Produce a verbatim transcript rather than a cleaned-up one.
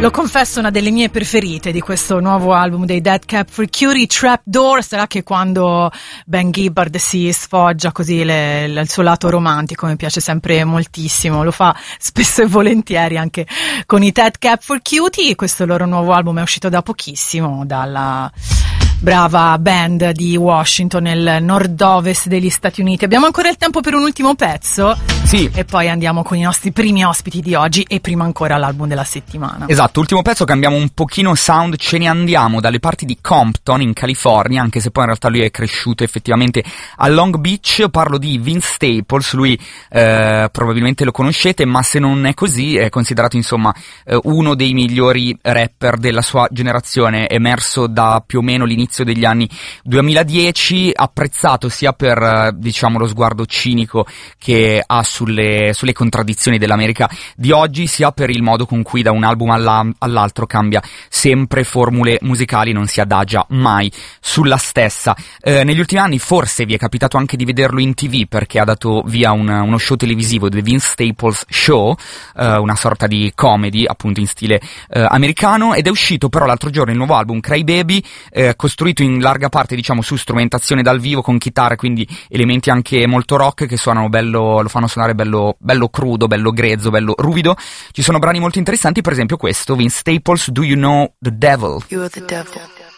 Lo confesso, una delle mie preferite di questo nuovo album dei Dead Cap for Cutie, Trapdoor. Sarà che quando Ben Gibbard si sfoggia così le, il suo lato romantico mi piace sempre moltissimo, lo fa spesso e volentieri anche con i Dead Cap for Cutie. Questo loro nuovo album è uscito da pochissimo dalla brava band di Washington, nel nord-ovest degli Stati Uniti. Abbiamo ancora il tempo per un ultimo pezzo? Sì. E poi andiamo con i nostri primi ospiti di oggi e prima ancora l'album della settimana. Esatto, ultimo pezzo, cambiamo un pochino sound, ce ne andiamo dalle parti di Compton in California, anche se poi in realtà lui è cresciuto effettivamente a Long Beach. Parlo di Vince Staples, lui eh, probabilmente lo conoscete, ma se non è così è considerato insomma eh, uno dei migliori rapper della sua generazione, emerso da più o meno l'inizio degli anni duemiladieci, apprezzato sia per diciamo lo sguardo cinico che ha sulle, sulle contraddizioni dell'America di oggi, sia per il modo con cui da un album alla, all'altro cambia sempre formule musicali, non si adagia mai sulla stessa. Eh, negli ultimi anni forse vi è capitato anche di vederlo in tivù, perché ha dato via un, uno show televisivo, The Vince Staples Show, eh, una sorta di comedy appunto in stile eh, americano, ed è uscito però l'altro giorno il nuovo album Cry Baby, eh, costruito in larga parte diciamo su strumentazione dal vivo con chitarre, quindi elementi anche molto rock che suonano bello, lo fanno suonare bello, bello crudo, bello grezzo, bello ruvido. Ci sono brani molto interessanti, per esempio questo, Vince Staples, Do You Know the Devil? You're the devil.